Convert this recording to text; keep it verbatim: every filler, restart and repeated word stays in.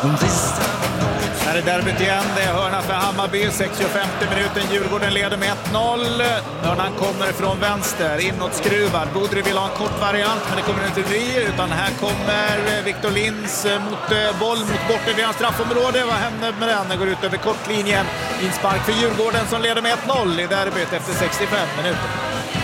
Här är derbyt igen, det är hörna för Hammarby, sextiofemte minuten, Djurgården leder med ett noll. Hörnan kommer från vänster, inåt skruvad. Bodri vill ha en kort variant, men det kommer inte bli, utan här kommer Victor Lins mot boll mot bortre vid hans straffområde. Vad händer med den? Den går ut över kortlinjen. Inspark för Djurgården som leder med ett noll i derbyt efter sextiofem minuter.